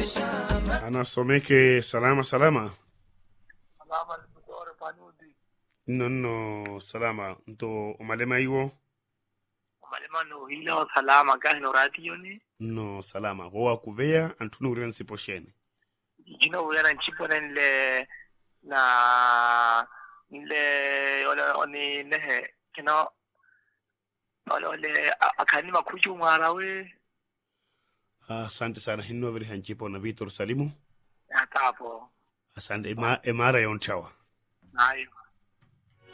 Anasomeke salama. Salama mtore panudi. No salama. Nto umalema iwo? Umalema no hila salama kahino radio ni. No salama. Goa kuvea antunu urian siposhene. Jino uyana nchipo na oni nehe kino ole akani makuju mwarawe. Asante sana hinno vile hanchipo na Vitor Salimu. Atapo. Asante emara yon chawa. Nayo.